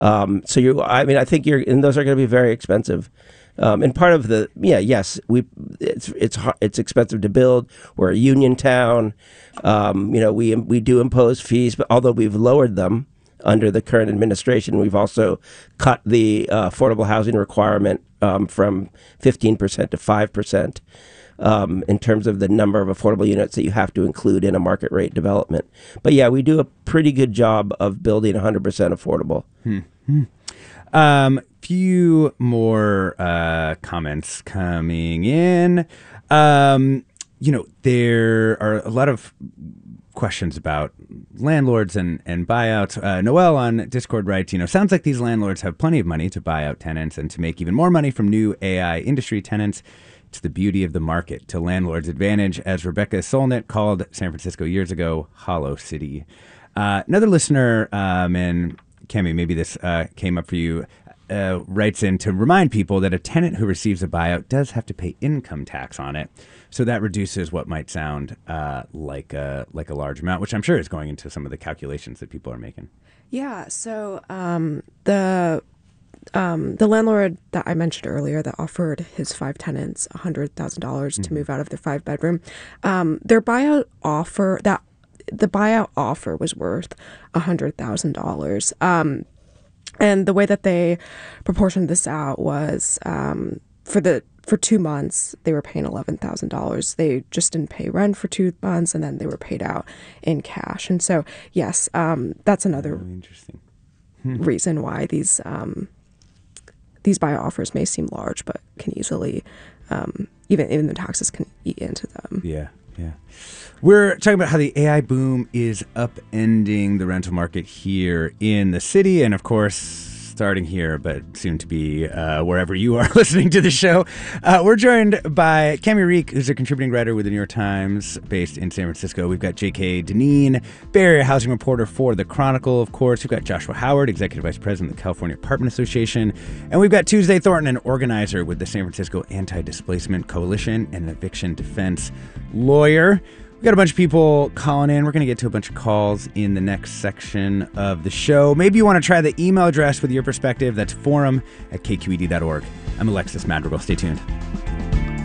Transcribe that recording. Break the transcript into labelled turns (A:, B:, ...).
A: I think and those are going to be very expensive. And part of yes, it's expensive to build. We're a union town. We do impose fees, but although we've lowered them under the current administration, we've also cut the affordable housing requirement from 15% to 5%. In terms of the number of affordable units that you have to include in a market rate development. But yeah, we do a pretty good job of building 100% affordable.
B: Few more comments coming in. There are a lot of questions about landlords and buyouts. Noel on Discord writes, sounds like these landlords have plenty of money to buy out tenants and to make even more money from new AI industry tenants. It's the beauty of the market, to landlords' advantage, as Rebecca Solnit called San Francisco years ago, Hollow City. Another listener, and Cami, maybe this came up for you, writes in to remind people that a tenant who receives a buyout does have to pay income tax on it. So that reduces what might sound like a large amount, which I'm sure is going into some of the calculations that people are making.
C: Yeah, so the landlord that I mentioned earlier that offered his 5 tenants $100,000 to move out of their 5-bedroom, their buyout offer, the buyout offer was worth $100,000. And the way that they proportioned this out was for 2 months, they were paying $11,000. They just didn't pay rent for 2 months, and then they were paid out in cash. And so, yes, that's another
B: interesting
C: reason why these buyout offers may seem large, but can easily, even the taxes can eat into them.
B: Yeah. We're talking about how the AI boom is upending the rental market here in the city, and of course, starting here, but soon to be wherever you are listening to the show. We're joined by Cami Reek, who's a contributing writer with the New York Times, based in San Francisco. We've got J.K. Deneen, Bay Area housing reporter for The Chronicle, of course. We've got Joshua Howard, executive vice president of the California Apartment Association. And we've got Tuesday Thornton, an organizer with the San Francisco Anti-Displacement Coalition and an eviction defense lawyer. We've got a bunch of people calling in. We're going to get to a bunch of calls in the next section of the show. Maybe you want to try the email address with your perspective. That's forum@kqed.org. I'm Alexis Madrigal. Stay tuned.